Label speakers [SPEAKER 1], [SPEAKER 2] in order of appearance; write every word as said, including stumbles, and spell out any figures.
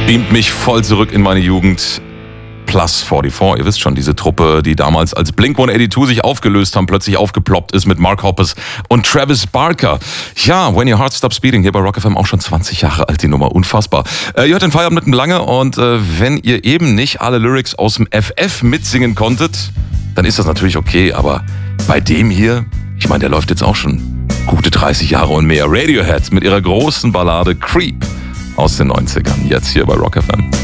[SPEAKER 1] beamt mich voll zurück in meine Jugend. Plus vierundvierzig, ihr wisst schon, diese Truppe, die damals als Blink one eighty-two sich aufgelöst haben, plötzlich aufgeploppt ist mit Mark Hoppus und Travis Barker. Ja, When Your Heart Stops Beating, hier bei Rock F M auch schon zwanzig Jahre alt, die Nummer, unfassbar. Äh, ihr hört den Feierabend mit dem Lange und äh, wenn ihr eben nicht alle Lyrics aus dem F F mitsingen konntet, dann ist das natürlich okay, aber bei dem hier, ich meine, der läuft jetzt auch schon gute dreißig Jahre und mehr. Radiohead mit ihrer großen Ballade Creep aus den neunzigern, jetzt hier bei Rock F M.